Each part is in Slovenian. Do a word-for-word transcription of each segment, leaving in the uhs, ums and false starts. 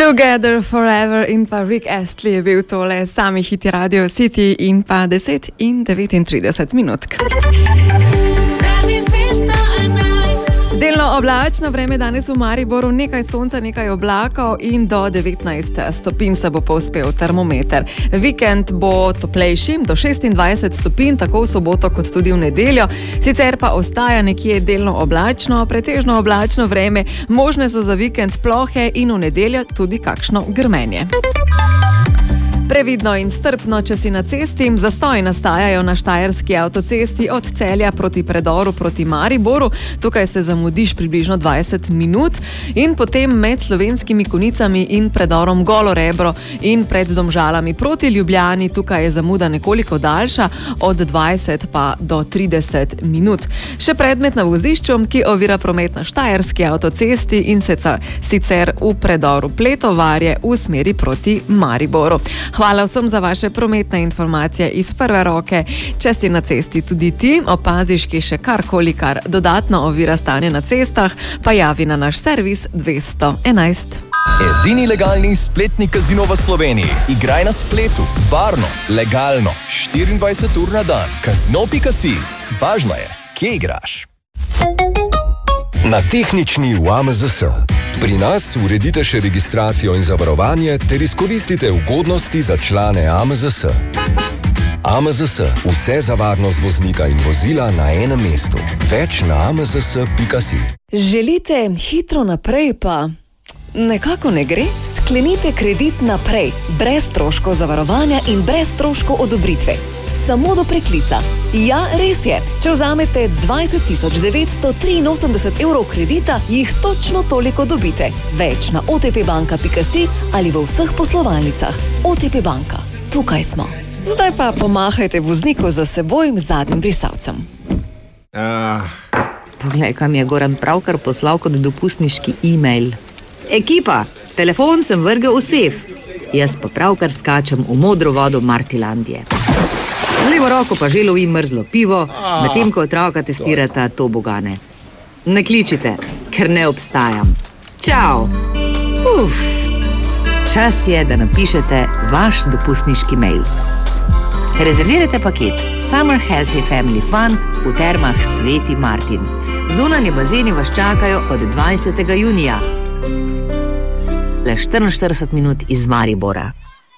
Together Forever in pa Rick Astley je bil tole sami hiti Radio City in pa deset in devetintrideset minutk. Delno oblačno vreme danes v Mariboru, nekaj sonca, nekaj oblakov in do devetnajst stopinj se bo povzpel termometer. Vikend bo toplejši, do šestindvajset stopinj, tako v soboto kot tudi v nedeljo. Sicer pa ostaja nekje delno oblačno, pretežno oblačno vreme, možne so za vikend plohe in v nedeljo tudi kakšno grmenje. Previdno in strpno, če si na cesti, zastoji nastajajo na štajerski avtocesti od Celja proti predoru proti Mariboru. Tukaj se zamudiš približno dvajset minut in potem med Slovenskimi Konicami in predorom Golo Rebro in pred Domžalami proti Ljubljani. Tukaj je zamuda nekoliko daljša, od dvajset pa do trideset minut. Še predmet na vozišču, ki ovira promet na štajerski avtocesti in sicer v predoru Pletovarje v smeri proti Mariboru. Hvala vsem za vaše prometne informacije iz prve roke. Če si na cesti tudi ti, opaziš, ki še karkoli, kar dodatno ovira stanje na cestah, pa javi na naš servis dvesto enajst. Edini legalni spletni kazino v Sloveniji. Igraj na spletu, varno, legalno, štiriindvajset ur na dan. Kazino pika si. Važno je, kje igraš. Na tehnični v A M Z S. Pri nas uredite še registracijo in zavarovanje ter izkoristite ugodnosti za člane A M Z S. A M Z S. Vse za varnost voznika in vozila na enem mestu. Več na a m z s pika si. Želite hitro naprej, pa nekako ne gre? Sklenite kredit naprej, brez stroškov zavarovanja in brez stroškov odobritve. Samo do preklica. Ja, res je. Če vzamete dvajset tisoč devetsto triinosemdeset evrov kredita, jih točno toliko dobite. Več na o t p banka pika si ali v vseh poslovalnicah. O T P banka. Tukaj smo. Zdaj pa pomahajte vozniku za seboj zadnjim brisalcem. Ah. Poglej, kam je Goran pravkar poslal kot dopustniški e-mail. Ekipa, telefon sem vrgel v sef. Jaz pa pravkar skačem v modro vodo Martilandije. Z levo roko pa že lovim mrzlo pivo, medtem ko otroka testirata tobogane. Ne kličite, ker ne obstajam. Čau! Uf! Čas je, da napišete vaš dopustniški mail. Rezervirajte paket Summer Healthy Family Fun v termah Sveti Martin. Zunanje bazeni vas čakajo od dvajsetega junija. Le štiriinštirideset minut iz Maribora.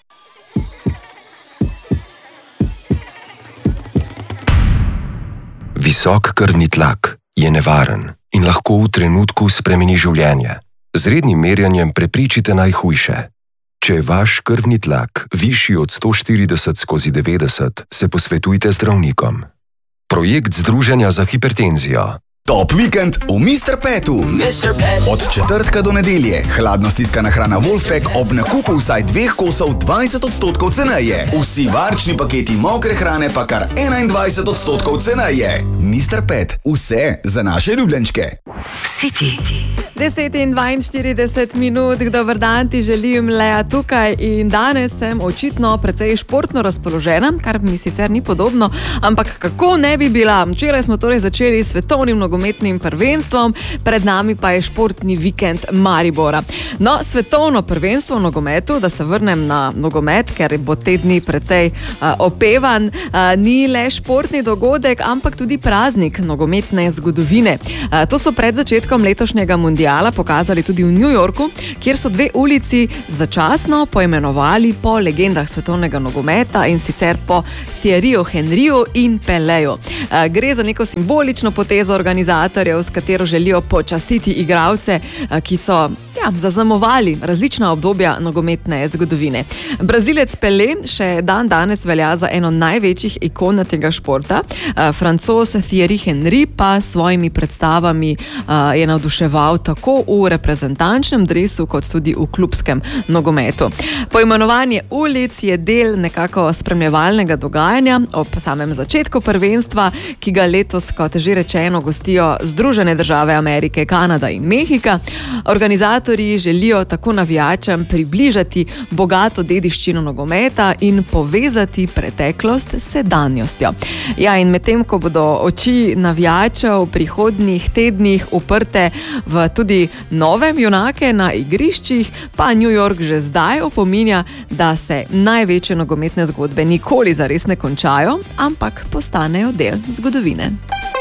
Visok krvni tlak je nevaren in lahko v trenutku spremeni življenje. Z rednim merjanjem prepričite najhujše. Če je vaš krvni tlak višji od sto štirideset skozi devetdeset, se posvetujte zdravnikom. Projekt Združenja za hipertenzijo. Top vikend v mister Petu. mister Pet. Od četrtka do nedelje. Hladno stiskana hrana Wolfpack ob nakupu vsaj dveh kosov dvajset odstotkov ceneje. Vsi varčni paketi mokre hrane pa kar enaindvajset odstotkov ceneje. mister Pet. Vse za naše ljubljenčke. City. deset in dvainštirideset minut, dober dan ti želim, Lea tukaj in danes sem očitno precej športno razpoložena, kar mi sicer ni podobno, ampak kako ne bi bila. Včeraj smo torej začeli s svetovnim nogometnim prvenstvom, pred nami pa je športni vikend Maribora. No, svetovno prvenstvo v nogometu, da se vrnem na nogomet, ker bo te dni precej uh, opevan, uh, ni le športni dogodek, ampak tudi praznik nogometne zgodovine. Uh, to so pred začetkom letošnjega mundiala pokazali tudi v New Yorku, kjer so dve ulici začasno poimenovali po legendah svetovnega nogometa in sicer po Thierryju Henryju in Peleju. Uh, gre za neko simbolično potezo organizatorjev, s katero želijo počastiti igralce, uh, ki so ja, zaznamovali različna obdobja nogometne zgodovine. Brazilec Pelé še dan danes velja za eno največjih ikon tega športa. Uh, Francoz Thierry Henry pa s svojimi predstavami uh, je navduševal tako v reprezentančnem dresu, kot tudi v klubskem nogometu. Poimenovanje ulic je del nekako spremljevalnega dogajanja ob samem začetku prvenstva, ki ga letos, kot že rečeno, gostijo Združene države Amerike, Kanada in Mehika. Organizatorji Organizatorji želijo tako navijačem približati bogato dediščino nogometa in povezati preteklost s sedanjostjo. Ja, in medtem, ko bodo oči navijačev v prihodnjih tednih uprte v tudi nove junake na igriščih, pa New York že zdaj opominja, da se največje nogometne zgodbe nikoli zares ne končajo, ampak postanejo del zgodovine.